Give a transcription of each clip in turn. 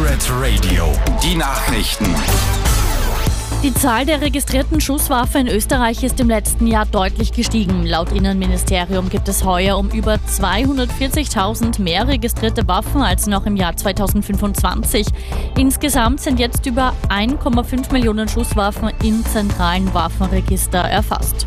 Pirate Radio, die Nachrichten. Die Zahl der registrierten Schusswaffen in Österreich ist im letzten Jahr deutlich gestiegen. Laut Innenministerium gibt es heuer um über 240.000 mehr registrierte Waffen als noch im Jahr 2025. Insgesamt sind jetzt über 1,5 Millionen Schusswaffen im zentralen Waffenregister erfasst.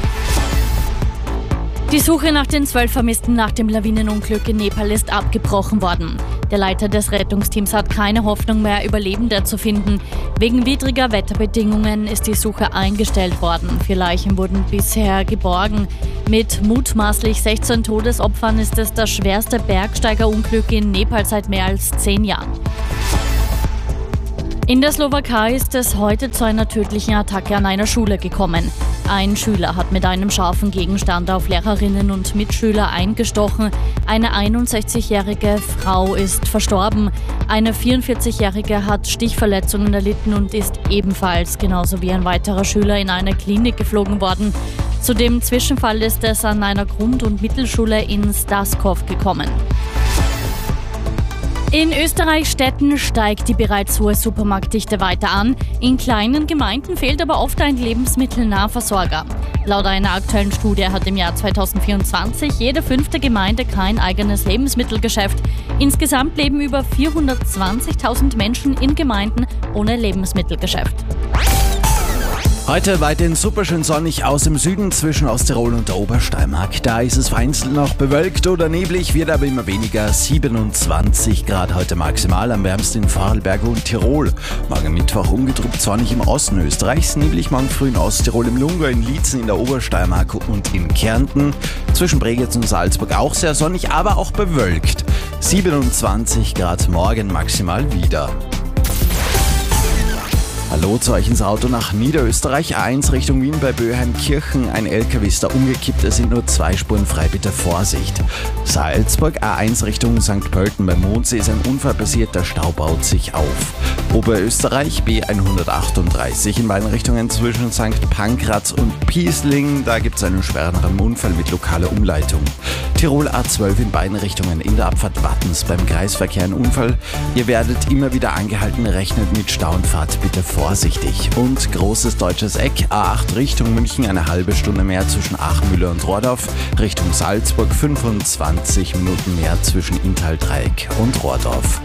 Die Suche nach den 12 Vermissten nach dem Lawinenunglück in Nepal ist abgebrochen worden. Der Leiter des Rettungsteams hat keine Hoffnung mehr, Überlebende zu finden. Wegen widriger Wetterbedingungen ist die Suche eingestellt worden. 4 Leichen wurden bisher geborgen. Mit mutmaßlich 16 Todesopfern ist es das schwerste Bergsteigerunglück in Nepal seit mehr als 10 Jahren. In der Slowakei ist es heute zu einer tödlichen Attacke an einer Schule gekommen. Ein Schüler hat mit einem scharfen Gegenstand auf Lehrerinnen und Mitschüler eingestochen. Eine 61-jährige Frau ist verstorben. Eine 44-jährige hat Stichverletzungen erlitten und ist ebenfalls, genauso wie ein weiterer Schüler, in eine Klinik geflogen worden. Zu dem Zwischenfall ist es an einer Grund- und Mittelschule in Staskov gekommen. In Österreich-Städten steigt die bereits hohe Supermarktdichte weiter an. In kleinen Gemeinden fehlt aber oft ein Lebensmittelnahversorger. Laut einer aktuellen Studie hat im Jahr 2024 jede 5. Gemeinde kein eigenes Lebensmittelgeschäft. Insgesamt leben über 420.000 Menschen in Gemeinden ohne Lebensmittelgeschäft. Heute weiterhin superschön sonnig aus dem Süden zwischen Osttirol und der Obersteiermark. Da ist es vereinzelt noch bewölkt oder neblig, wird aber immer weniger. 27 Grad heute maximal, am wärmsten in Vorarlberg und Tirol. Morgen Mittwoch ungetrübt sonnig im Osten Österreichs, neblig morgen früh in Osttirol, im Lungau, in Liezen, in der Obersteiermark und in Kärnten. Zwischen Bregenz und Salzburg auch sehr sonnig, aber auch bewölkt. 27 Grad morgen maximal wieder. Hallo zu euch ins Auto nach Niederösterreich, A1 Richtung Wien bei Böheimkirchen. Ein LKW ist da umgekippt, es sind nur 2 Spuren frei, bitte Vorsicht. Salzburg, A1 Richtung St. Pölten beim Mondsee ist ein Unfall passiert, der Stau baut sich auf. Oberösterreich, B138 in beiden Richtungen zwischen St. Pankraz und Piesling, da gibt es einen schwereren Unfall mit lokaler Umleitung. Tirol A12 in beiden Richtungen in der Abfahrt Wattens beim Kreisverkehr ein Unfall. Ihr werdet immer wieder angehalten, rechnet mit Stau und fahrt bitte vorsichtig. Und großes deutsches Eck, A8 Richtung München, eine halbe Stunde mehr zwischen Aachmühle und Rohrdorf. Richtung Salzburg 25 Minuten mehr zwischen Inntal-Dreieck und Rohrdorf.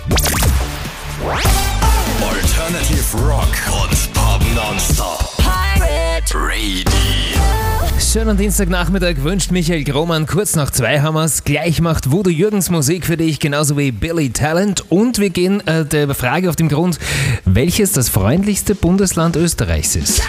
Alternative Rock und Pop nonstop. Pirate Radio. Schönen Dienstagnachmittag wünscht Michael Grohmann. Kurz nach 2 haben wir's. Gleich macht Voodoo Jürgens Musik für dich, genauso wie Billy Talent. Und wir gehen der Frage auf den Grund, welches das freundlichste Bundesland Österreichs ist.